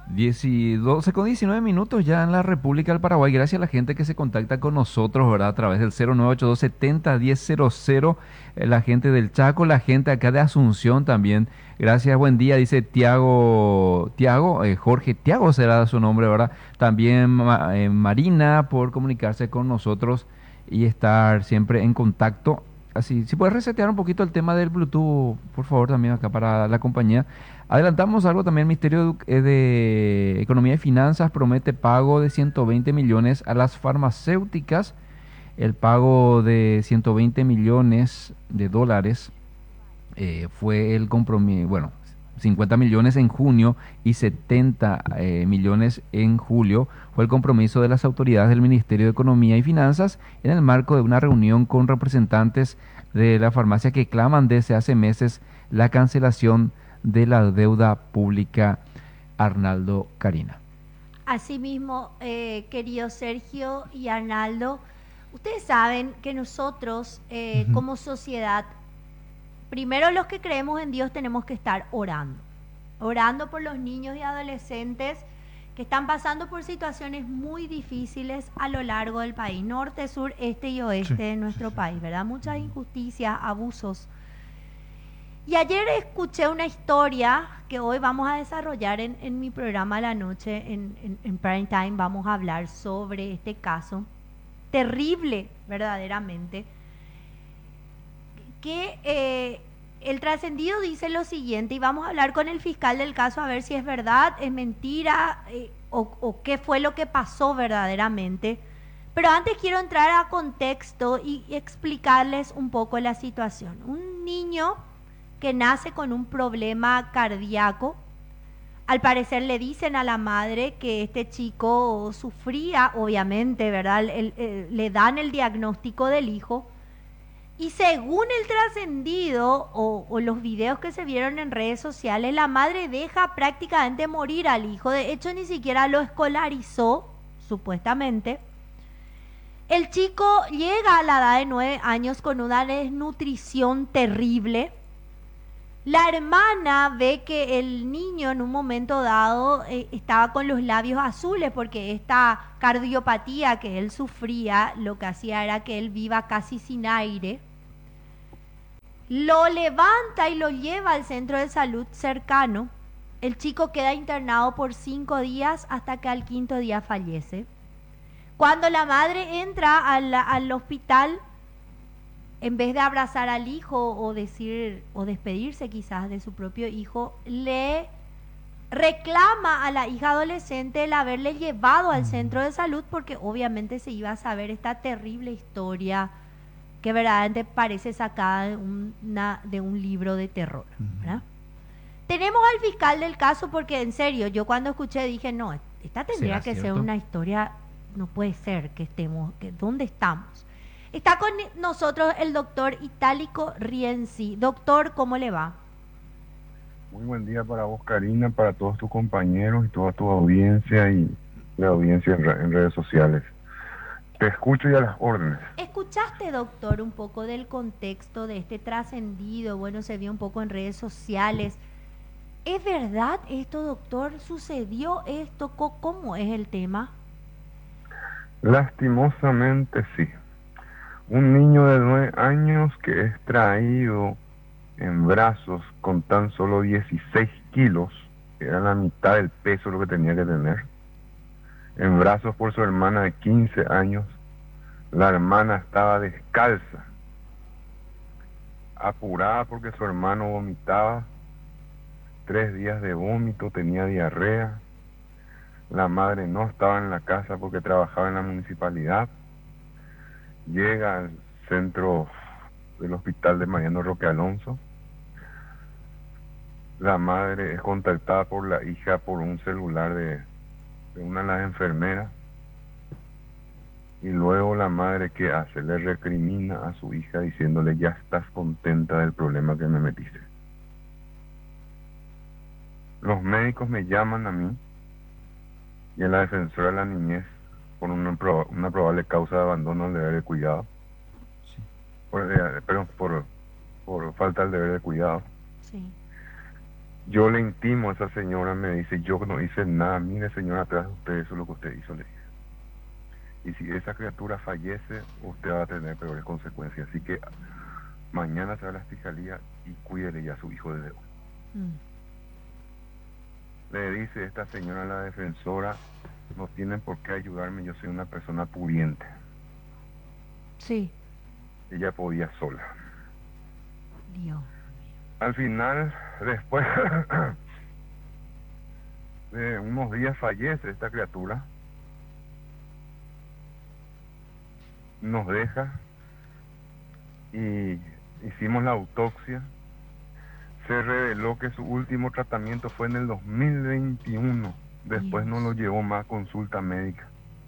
12 con 19 minutos ya en la República del Paraguay. Gracias a la gente que se contacta con nosotros, ¿verdad? A través del 0982701000, la gente del Chaco, la gente acá de Asunción también. Gracias, buen día, dice Jorge Tiago será su nombre, ¿verdad? También Marina por comunicarse con nosotros y estar siempre en contacto. Así, si puedes resetear un poquito el tema del Bluetooth, por favor, también acá para la compañía. Adelantamos algo también, el Ministerio de Economía y Finanzas promete pago de 120 millones a las farmacéuticas. El pago de 120 millones de dólares fue el compromiso, bueno, 50 millones en junio y 70 millones en julio. Fue el compromiso de las autoridades del Ministerio de Economía y Finanzas en el marco de una reunión con representantes de la farmacia que claman desde hace meses la cancelación de la deuda pública. Arnaldo Carina. Asimismo, querido Sergio y Arnaldo, ustedes saben que nosotros Ujú. como sociedad, primero los que creemos en Dios tenemos que estar orando, orando por los niños y adolescentes que están pasando por situaciones muy difíciles a lo largo del país, norte, sur, este y Sí, oeste de sí, nuestro sí. país, ¿verdad? Muchas Ujú. injusticias, abusos. Y ayer escuché una historia que hoy vamos a desarrollar en mi programa a la noche, en Prime Time, vamos a hablar sobre este caso terrible, verdaderamente, que el trascendido dice lo siguiente, y vamos a hablar con el fiscal del caso a ver si es verdad, es mentira, o qué fue lo que pasó verdaderamente. Pero antes quiero entrar a contexto y explicarles un poco la situación. Un niño que nace con un problema cardíaco, al parecer le dicen a la madre que este chico sufría, obviamente, ¿verdad? Le dan el diagnóstico del hijo. Y según el trascendido o los videos que se vieron en redes sociales, la madre deja prácticamente morir al hijo. De hecho, ni siquiera lo escolarizó, supuestamente. El chico llega a la edad de 9 años con una desnutrición terrible. La hermana ve que el niño en un momento dado estaba con los labios azules porque esta cardiopatía que él sufría lo que hacía era que él viva casi sin aire. Lo levanta y lo lleva al centro de salud cercano. El chico queda internado por 5 días hasta que al quinto día fallece. Cuando la madre entra al hospital, en vez de abrazar al hijo o decir o despedirse quizás de su propio hijo, le reclama a la hija adolescente el haberle llevado al centro de salud porque obviamente se iba a saber esta terrible historia que verdaderamente parece sacada de un libro de terror, Ujú. ¿verdad? Tenemos al fiscal del caso porque en serio, yo cuando escuché dije, no, esta tendría ¿Será que ser cierto? una historia, no puede ser que estemos, que ¿dónde estamos? Está con nosotros el doctor Itálico Rienzi. Doctor, ¿cómo le va? Muy buen día para vos, Karina, para todos tus compañeros y toda tu audiencia y la audiencia en redes sociales. Te escucho y a las órdenes. ¿Escuchaste, doctor, un poco del contexto de este trascendido? Bueno, se vio un poco en redes sociales. ¿Es verdad esto, doctor? ¿Sucedió esto? ¿Cómo es el tema? Lastimosamente sí. Un niño de 9 años que es traído en brazos con tan solo 16 kilos, que era la mitad del peso lo que tenía que tener, en brazos por su hermana de 15 años. La hermana estaba descalza, apurada porque su hermano vomitaba, 3 días de vómito, tenía diarrea. La madre no estaba en la casa porque trabajaba en la municipalidad. Llega al centro del hospital de Mariano Roque Alonso. La madre es contactada por la hija por un celular de una de las enfermeras. Y luego la madre, ¿qué hace? Le recrimina a su hija diciéndole, ya estás contenta del problema que me metiste. Los médicos me llaman a mí y a la defensora de la niñez por una probable causa de abandono del deber de cuidado, Sí. perdón, por falta del deber de cuidado. Sí. Yo le intimo a esa señora, me dice, yo no hice nada, mire señora, atrás de usted, eso es lo que usted hizo, le dije. Y si esa criatura fallece, usted va a tener peores consecuencias. Así que mañana se va a la fiscalía y cuídele ya a su hijo desde hoy. Le dice esta señora a la defensora, no tienen por qué ayudarme, yo soy una persona pudiente. Sí. Ella podía sola. Dios. Al final, después de unos días fallece esta criatura, nos deja y hicimos la autopsia. Se reveló que su último tratamiento fue en el 2021. Después no lo llevó más a consulta médica.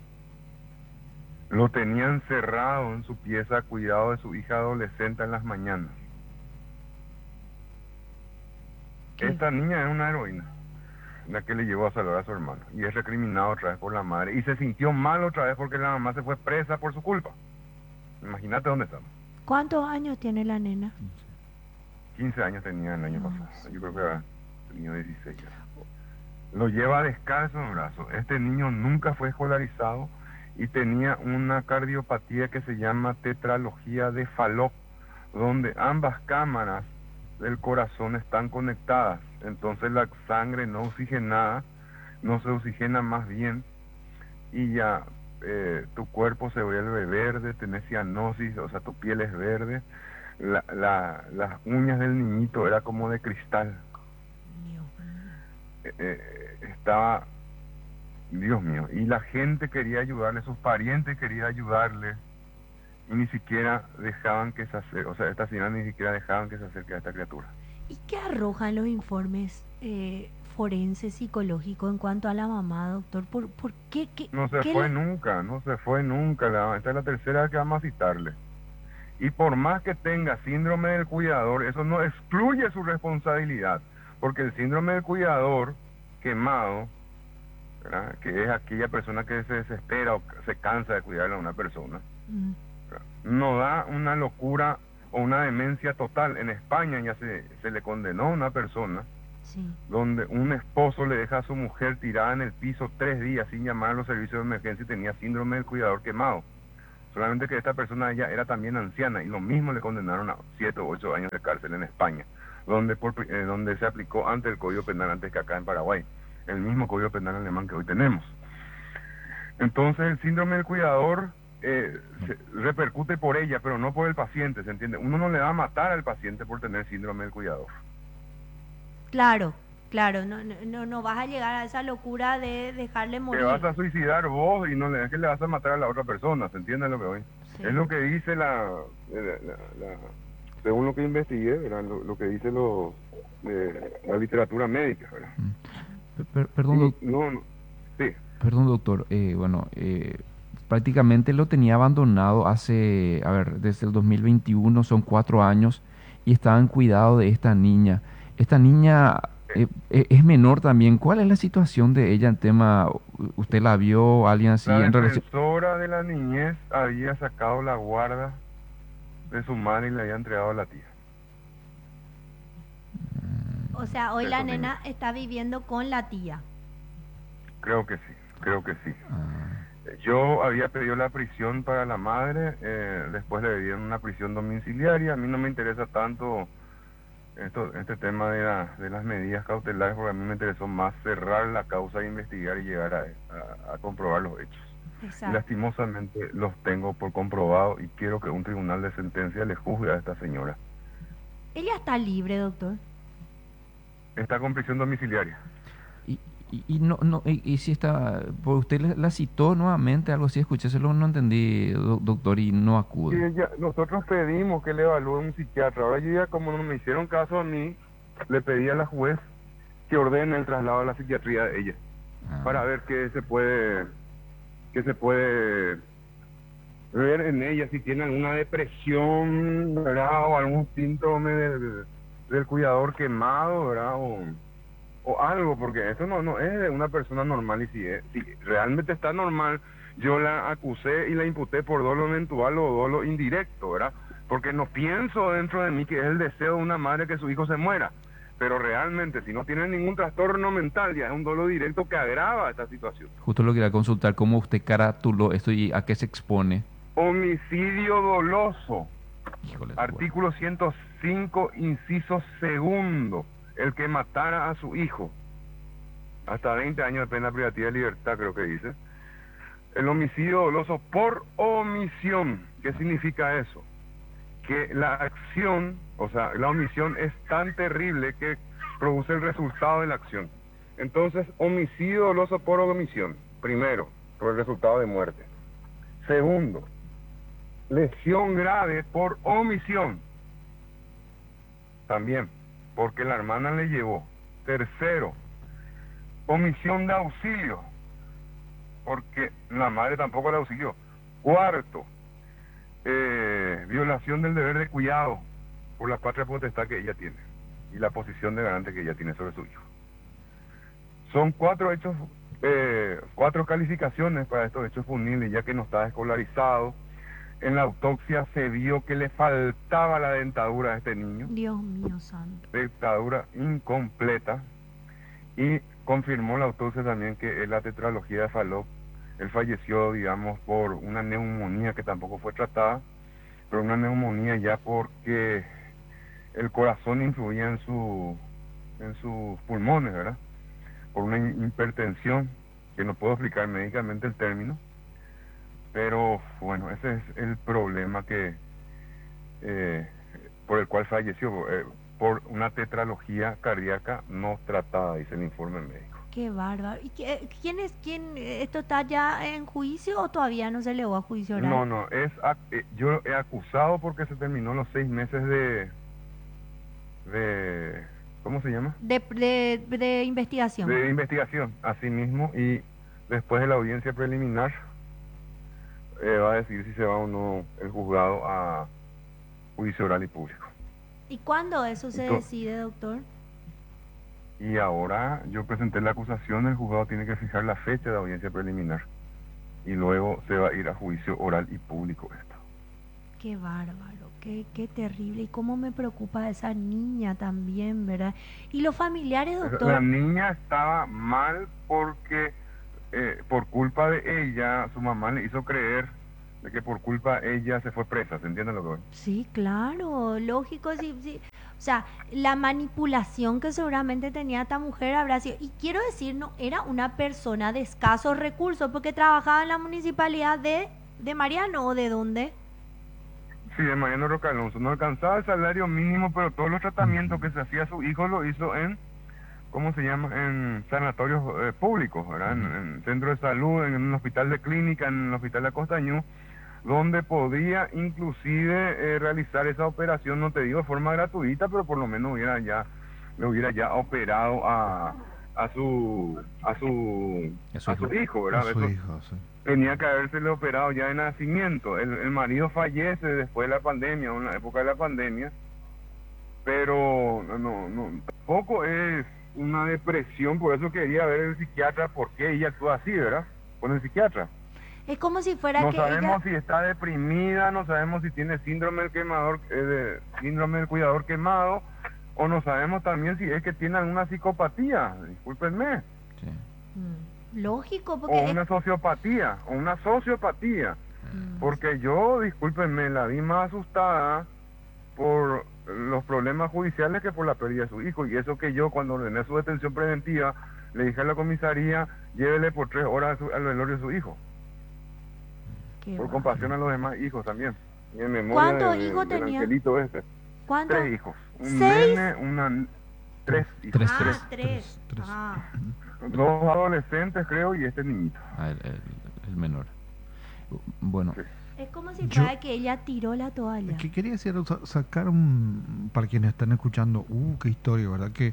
Lo tenían cerrado en su pieza a cuidado de su hija adolescente en las mañanas. Esta niña es una heroína, la que le llevó a salvar a su hermano. Y es recriminado otra vez por la madre. Y se sintió mal otra vez porque la mamá se fue presa por su culpa. Imagínate dónde estamos. ¿Cuántos años tiene la nena? 15 años tenía el año pasado. Yo creo que había tenido 16 ya. Lo lleva descalzo en brazos. Este niño nunca fue escolarizado y tenía una cardiopatía que se llama tetralogía de Fallot, donde ambas cámaras del corazón están conectadas. Entonces la sangre no oxigenada, no se oxigena más bien y ya tu cuerpo se vuelve verde, tenés cianosis, o sea, tu piel es verde. Las uñas del niñito era como de cristal. Estaba, Dios mío, y la gente quería ayudarle, sus parientes querían ayudarle y ni siquiera dejaban que se acerque, o sea, estas señoras ni siquiera dejaban que se acerque a esta criatura. ¿Y qué arrojan los informes forenses psicológicos en cuanto a la mamá, doctor? ¿Por qué? No se fue nunca. Esta es la tercera vez que vamos a citarle. Y por más que tenga síndrome del cuidador, eso no excluye su responsabilidad, porque el síndrome del cuidador quemado, ¿verdad?, que es aquella persona que se desespera o se cansa de cuidar a una persona, no da una locura o una demencia total. En España ya se le condenó a una persona donde un esposo le deja a su mujer tirada en el piso 3 días sin llamar a los servicios de emergencia y tenía síndrome del cuidador quemado. Solamente que esta persona ya era también anciana y lo mismo le condenaron a 7 o 8 años de cárcel en España, donde se aplicó antes el Código Penal, antes que acá en Paraguay, el mismo Código Penal alemán que hoy tenemos. Entonces el síndrome del cuidador repercute por ella, pero no por el paciente, ¿se entiende? Uno no le va a matar al paciente por tener síndrome del cuidador. Claro, no vas a llegar a esa locura de dejarle morir. Te vas a suicidar vos y no le le vas a matar a la otra persona, ¿se entiende lo que voy? Sí. Es lo que dice según lo que investigué, ¿verdad? Lo que dice la literatura médica, ¿verdad? Perdón, sí. Perdón, doctor. Prácticamente lo tenía abandonado desde el 2021, son 4 años, y estaba en cuidado de esta niña. Esta niña es menor también. ¿Cuál es la situación de ella en tema? ¿Usted la vio, alguien así? La defensora de la niñez había sacado la guarda de su madre y le había entregado a la tía. O sea, hoy la nena está viviendo con la tía. Creo que sí. Yo había pedido la prisión para la madre, después le dieron una prisión domiciliaria. A mí no me interesa tanto este tema de las medidas cautelares, porque a mí me interesó más cerrar la causa e investigar y llegar a comprobar los hechos. Exacto. Y lastimosamente los tengo por comprobado y quiero que un tribunal de sentencia le juzgue a esta señora. ¿Ella está libre, doctor? Está con prisión domiciliaria. Y si está, pues usted la citó nuevamente, algo así, escúcheselo, no entendí, doctor, y no acude. Sí, nosotros pedimos que le evalúe un psiquiatra. Ahora yo ya, como no me hicieron caso a mí, le pedí a la juez que ordene el traslado a la psiquiatría de ella, para ver qué se puede ver en ella, si tiene alguna depresión, ¿verdad?, o algún síntoma del cuidador quemado, ¿verdad?, o algo, porque esto no es de una persona normal. Y si realmente está normal, yo la acusé y la imputé por dolo eventual o dolo indirecto, ¿verdad? Porque no pienso dentro de mí que es el deseo de una madre que su hijo se muera, Pero realmente, si no tiene ningún trastorno mental, ya es un dolo directo que agrava esta situación. Justo lo quería consultar, ¿cómo usted caratuló esto y a qué se expone? Homicidio doloso. Híjole, Artículo 105, inciso segundo. El que matara a su hijo. Hasta 20 años de pena privativa de libertad, creo que dice. El homicidio doloso por omisión. ¿Qué significa eso? Que la acción, o sea, la omisión es tan terrible que produce el resultado de la acción. Entonces, homicidio doloso por omisión. Primero, por el resultado de muerte. Segundo, lesión grave por omisión. También, porque la hermana le llevó. Tercero, omisión de auxilio, porque la madre tampoco le auxilió. Cuarto, violación del deber de cuidado por la patria potestad que ella tiene y la posición de garante que ella tiene sobre su hijo. Son 4 hechos, 4 calificaciones para estos hechos punibles, ya que no estaba escolarizado. En la autopsia se vio que le faltaba la dentadura a este niño. Dios mío santo. Dentadura incompleta. Y confirmó la autopsia también que es la tetralogía de Fallot. Él falleció, digamos, por una neumonía que tampoco fue tratada, pero una neumonía ya porque el corazón influía en sus pulmones, ¿verdad? Por una hipertensión, que no puedo explicar médicamente el término, pero bueno, ese es el problema que por el cual falleció, por una tetralogía cardíaca no tratada, dice el informe médico. Qué bárbaro. ¿Y quién esto está ya en juicio o todavía no se elevó a juicio oral? No, yo he acusado porque se terminó los 6 meses de ¿cómo se llama? De investigación. De investigación, así mismo, y después de la audiencia preliminar va a decidir si se va o no el juzgado a juicio oral y público. ¿Y cuándo eso se decide, doctor? Y ahora yo presenté la acusación, el juzgado tiene que fijar la fecha de audiencia preliminar y luego se va a ir a juicio oral y público esto. Qué bárbaro, qué terrible. Y cómo me preocupa esa niña también, ¿verdad? Y los familiares, doctor. La niña estaba mal porque por culpa de ella, su mamá le hizo creer de que por culpa de ella se fue presa, ¿se entiende lo que voy? Sí, claro, lógico, sí. O sea, la manipulación que seguramente tenía esta mujer habrá sido, y quiero decir, no era una persona de escasos recursos, porque trabajaba en la municipalidad de Mariano, ¿o de dónde? Sí, de Mariano Roca Alonso. No alcanzaba el salario mínimo, pero todos los tratamientos que se hacía a su hijo lo hizo en, ¿cómo se llama? En sanatorios públicos, ¿verdad? En centro de salud, en un hospital de clínica, en el hospital de Acostañú, donde podía inclusive realizar esa operación, no te digo de forma gratuita, pero por lo menos le hubiera ya operado a su hijo, ¿verdad? A su hijo, sí. Tenía que habérsele operado ya de nacimiento. El marido fallece después de la pandemia, en la época de la pandemia, pero no tampoco es una depresión, por eso quería ver el psiquiatra, por qué ella actúa así, ¿verdad? Con el psiquiatra. Es como si fuera no que sabemos si está deprimida, no sabemos si tiene síndrome del quemador, síndrome del cuidador quemado, o no sabemos también si es que tiene alguna psicopatía, discúlpenme. Sí. Lógico, porque o una sociopatía, porque yo, discúlpenme, la vi más asustada por los problemas judiciales que por la pérdida de su hijo, y eso que yo cuando ordené su detención preventiva le dije a la comisaría, llévele por 3 horas al velorio de su hijo. Por compasión a los demás hijos también. Y en memoria ¿Cuántos hijos tenía? Angelito este. ¿Cuántos? 3 hijos. Un 6. nene, 3 hijos. Tres. Ah. 2 adolescentes, creo, y este niñito. El menor. Bueno. Sí. Es como si fuera que ella tiró la toalla. Que quería decir, sacar para quienes están escuchando, qué historia, ¿verdad? Que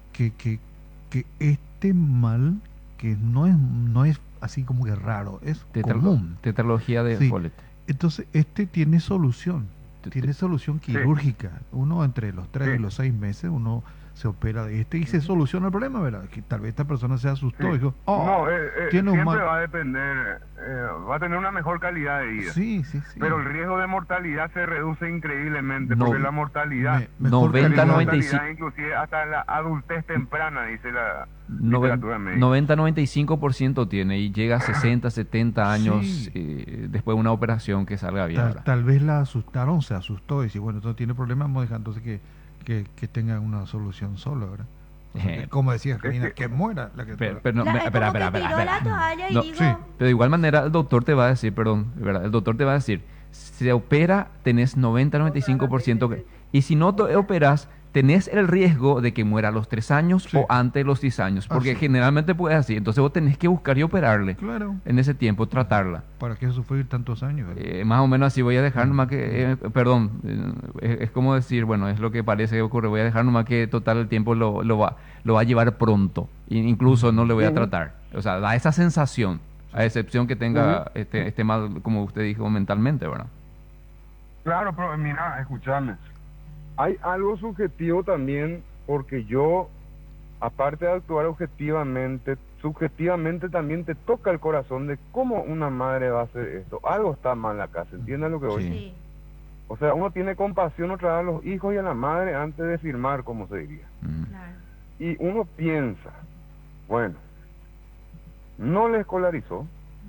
este mal, que no es así como que raro, es común. Tetralogía de Fallot. Entonces, tiene solución. Tiene solución quirúrgica. Uno entre los 3 y los 6 meses, uno se opera de y se soluciona el problema, ¿verdad? Que tal vez esta persona se asustó y dijo, tiene un mal. Siempre va a depender, va a tener una mejor calidad de vida. Sí, sí, sí. Pero el riesgo de mortalidad se reduce increíblemente, No, porque la mortalidad, Mejor 90, la 95. mortalidad inclusive hasta la adultez temprana, dice la Noven- literatura médica. 90-95% tiene y llega a 60, 70 años Sí. después de una operación que salga bien. Tal, ¿verdad? tal vez la asustaron, se asustó y dice, bueno, esto tiene problemas, vamos a dejar entonces que tenga una solución solo, ¿verdad? O sea, que, como decía Karina, que muera la criatura. Pero no, Claro, es espera, como espera, que tiró espera. la toalla y No, dijo, sí. Pero de igual manera el doctor te va a decir, perdón, ¿verdad? El doctor te va a decir, se opera, tenés 90-95%, y si no te operas, tenés el riesgo de que muera a los 3 años Sí. o antes de los 6 años, porque Así. generalmente puede así. Entonces vos tenés que buscar y operarle Claro. en ese tiempo, tratarla. ¿Para qué sufrir tantos años? ¿verdad? Más o menos así voy a dejar nomás que, perdón, es como decir, bueno, es lo que parece que ocurre, voy a dejar nomás que total el tiempo lo va a llevar pronto, incluso no le voy a Ujú. tratar. O sea, da esa sensación, a excepción que tenga esté mal, como usted dijo, mentalmente, ¿verdad? Claro, pero mira, escúchame. Hay algo subjetivo también, porque yo, aparte de actuar objetivamente, subjetivamente también te toca el corazón de cómo una madre va a hacer esto. Algo está mal acá, ¿se entiende lo que voy? Sí. sí, O sea, uno tiene compasión otra vez a los hijos y a la madre antes de firmar, como se diría. Mm. claro. Y uno piensa, bueno, no le escolarizó,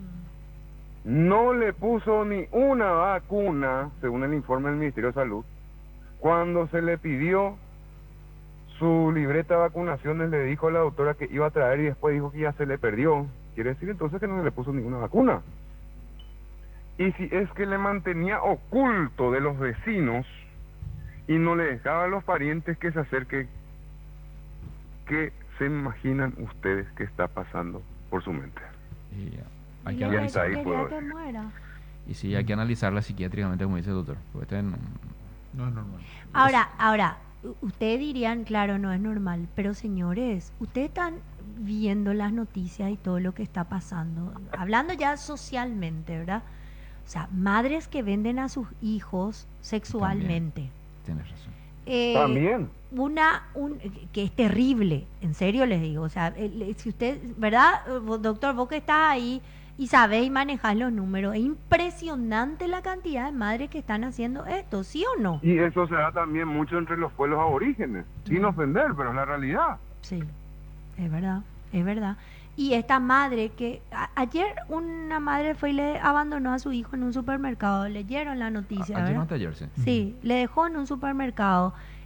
no le puso ni una vacuna, según el informe del Ministerio de Salud. Cuando se le pidió su libreta de vacunaciones, le dijo a la doctora que iba a traer y después dijo que ya se le perdió. Quiere decir entonces que no le puso ninguna vacuna. Y si es que le mantenía oculto de los vecinos y no le dejaba a los parientes que se acerquen, ¿qué se imaginan ustedes que está pasando por su mente? Y hay Y que lo Ya que está ahí, quería puedo que ver. muera. Y sí, hay que analizarla psiquiátricamente, como dice el doctor. Porque No es normal. Ahora, ustedes dirían, claro, no es normal, pero señores, ustedes están viendo las noticias y todo lo que está pasando, hablando ya socialmente, ¿verdad? O sea, madres que venden a sus hijos sexualmente. tienes razón. También. Que es terrible, en serio les digo, o sea, si usted, ¿verdad, doctor? Vos que estás ahí y sabés y manejás los números, es impresionante la cantidad de madres que están haciendo esto, ¿sí o no? Y eso se da también mucho entre los pueblos aborígenes, sin ofender, pero es la realidad. Sí, es verdad, es verdad. Y esta madre que ayer una madre fue y le abandonó a su hijo en un supermercado, leyeron la noticia, Ayer no ¿verdad? ayer, sí. Sí, le dejó en un supermercado